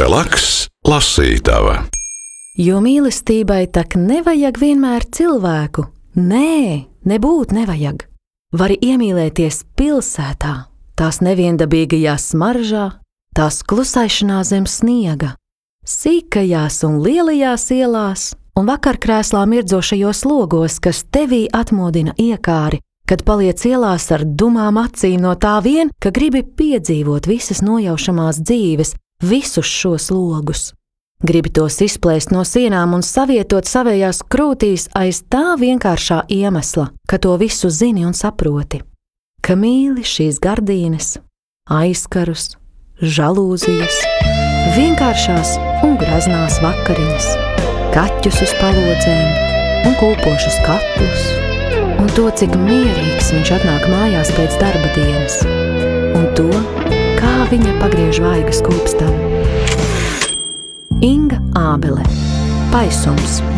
Lielāks lasītava. Jo mīlestībai tak nevajag vienmēr cilvēku. Nē, nebūt nevajag. Vari iemīlēties pilsētā, tās neviendabīgajā smaržā, tās klusaišanā zem sniega, sīkajās un lielajās ielās un vakarkrēslā mirdzošajos logos, kas tevī atmodina iekāri, kad paliec ielās ar dumām acīm no tā vien, ka gribi piedzīvot visas nojaušamās dzīves, visus šos logus. Gribi tos izplēst no sienām un savietot savējās krūtīs aiz tā vienkāršā iemesla, ka to visu zini un saproti. Ka mīli šīs gardīnes, aizkarus, žalūzijas, vienkāršās un graznās vakariņas, kaķus uz palodzēm un kūpošus katlus, un to, cik mierīgs viņš atnāk mājās pēc darba dienas, un to, kā viņa pagriež vaigas kūpstam. Inga Ābele. Paisums.